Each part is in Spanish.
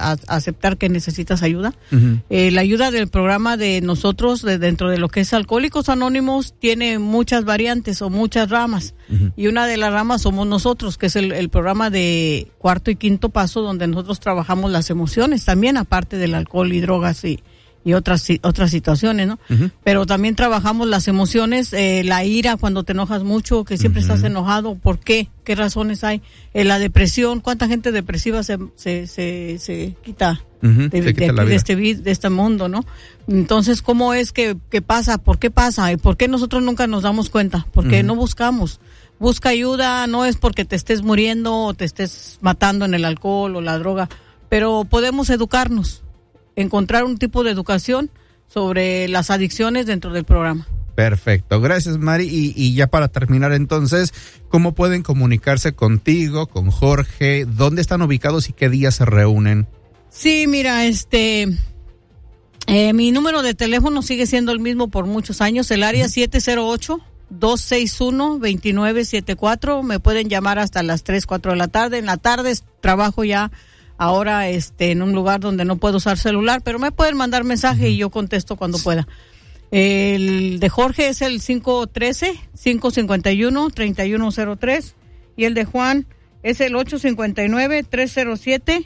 a aceptar que necesitas ayuda. Uh-huh. La ayuda del programa de nosotros, dentro de lo que es Alcohólicos Anónimos, tiene muchas variantes o muchas ramas. Uh-huh. Y una de las ramas somos nosotros, que es el programa de cuarto y quinto paso, donde nosotros trabajamos las emociones también, aparte del alcohol y drogas y otras situaciones, ¿no? Uh-huh. Pero también trabajamos las emociones, la ira cuando te enojas mucho, que siempre uh-huh. estás enojado, ¿por qué? ¿Qué razones hay? La depresión, ¿cuánta gente depresiva se quita, uh-huh. de este mundo, ¿no? Entonces, ¿cómo es que pasa? ¿Por qué pasa? ¿Y por qué nosotros nunca nos damos cuenta? Porque uh-huh. no buscamos. Busca ayuda, no es porque te estés muriendo o te estés matando en el alcohol o la droga, pero podemos educarnos. Encontrar un tipo de educación sobre las adicciones dentro del programa. Perfecto, gracias Mari. Y ya para terminar entonces, ¿cómo pueden comunicarse contigo, con Jorge? ¿Dónde están ubicados y qué días se reúnen? Sí, mira, mi número de teléfono sigue siendo el mismo por muchos años, el área 708-261-2974. Me pueden llamar hasta las 3, 4 de la tarde. En la tarde trabajo ya ahora en un lugar donde no puedo usar celular, pero me pueden mandar mensaje uh-huh. y yo contesto cuando pueda. El de Jorge es el 513-551-3103 y el de Juan es el 859-307-1929.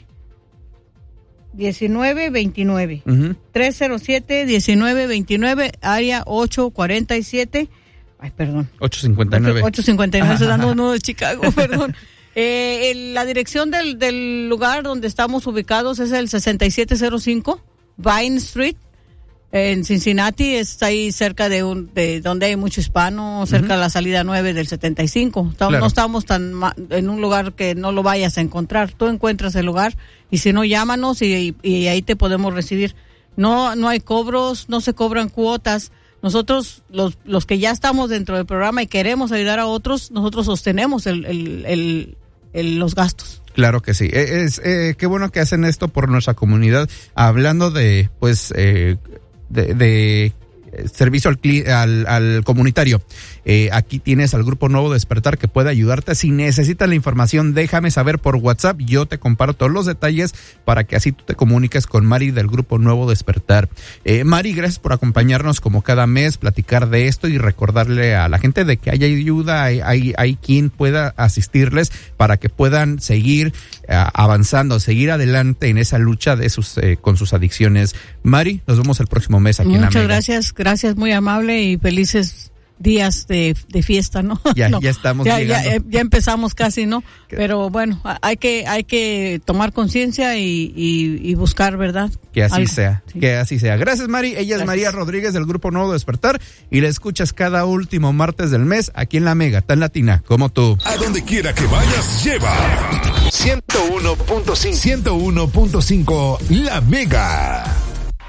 Uh-huh. 307-1929, área 847. Ay, perdón. 859. 859, estoy dando uno de Chicago, perdón. La dirección del lugar donde estamos ubicados es el 6705 Vine Street en Cincinnati. Está ahí cerca de donde hay mucho hispano, cerca uh-huh. de la salida 9 del 75. Claro. No estamos en un lugar que no lo vayas a encontrar. Tú encuentras el lugar y si no, llámanos y ahí te podemos recibir. No hay cobros, no se cobran cuotas. Nosotros, los que ya estamos dentro del programa y queremos ayudar a otros, nosotros sostenemos los gastos. Claro que sí. Qué bueno que hacen esto por nuestra comunidad. Hablando de, pues, de servicio al comunitario. Aquí tienes al Grupo Nuevo Despertar que puede ayudarte. Si necesitas la información, déjame saber por WhatsApp. Yo te comparto los detalles para que así tú te comuniques con Mari del Grupo Nuevo Despertar. Mari, gracias por acompañarnos como cada mes, platicar de esto y recordarle a la gente de que hay ayuda, hay quien pueda asistirles para que puedan seguir avanzando, seguir adelante en esa lucha de con sus adicciones. Mari, nos vemos el próximo mes aquí en la Mega. Muchas gracias, muy amable y felices días de fiesta, ¿no? Ya no, estamos llegando. Ya empezamos casi, ¿no? Pero bueno, hay que tomar conciencia y buscar, ¿verdad? Que así sea, sí. Que así sea. Gracias, Mari. Ella es María Rodríguez del Grupo Nuevo Despertar y la escuchas cada último martes del mes aquí en la Mega, tan latina como tú. A donde quiera que vayas, lleva 101.5 La Mega.